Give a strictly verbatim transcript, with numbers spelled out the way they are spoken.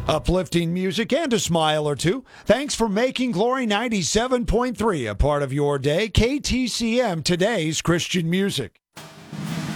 Uplifting music and a smile or two. Thanks for making Glory ninety-seven point three a part of your day. K T C M, today's Christian music.